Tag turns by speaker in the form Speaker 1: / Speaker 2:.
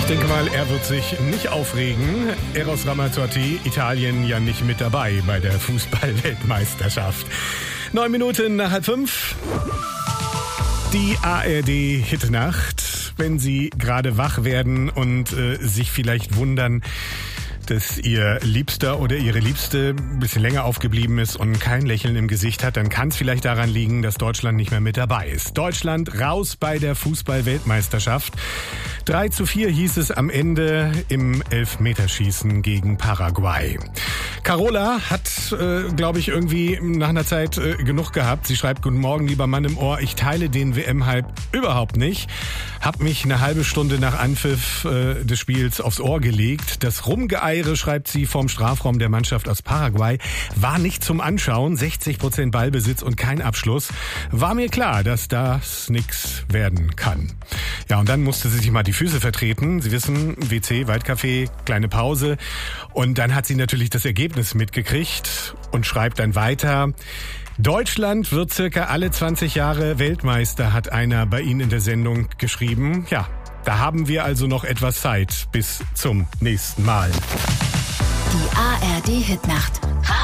Speaker 1: denke mal, er wird sich nicht aufregen. Eros Ramazzotti, Italien ja nicht mit dabei bei der Fußball-Weltmeisterschaft. 9 Minuten nach 4:30. Die ARD-Hitnacht. Wenn Sie gerade wach werden und sich vielleicht wundern, dass Ihr Liebster oder Ihre Liebste ein bisschen länger aufgeblieben ist und kein Lächeln im Gesicht hat, dann kann es vielleicht daran liegen, dass Deutschland nicht mehr mit dabei ist. Deutschland raus bei der Fußball-Weltmeisterschaft. 3:4 hieß es am Ende im Elfmeterschießen gegen Paraguay. Carola hat, glaube ich, irgendwie nach einer Zeit genug gehabt. Sie schreibt: Guten Morgen, lieber Mann im Ohr. Ich teile den WM-Hype überhaupt nicht. Hab mich eine halbe Stunde nach Anpfiff des Spiels aufs Ohr gelegt. Das Rumgeeiere, schreibt sie, vom Strafraum der Mannschaft aus Paraguay war nicht zum Anschauen. 60% Ballbesitz und kein Abschluss. War mir klar, dass das nix werden kann. Ja, und dann musste sie sich mal die Füße vertreten. Sie wissen, WC, Waldcafé, kleine Pause. Und dann hat sie natürlich das Ergebnis mitgekriegt und schreibt dann weiter: Deutschland wird circa alle 20 Jahre Weltmeister, hat einer bei Ihnen in der Sendung geschrieben. Ja, da haben wir also noch etwas Zeit bis zum nächsten Mal.
Speaker 2: Die ARD Hitnacht.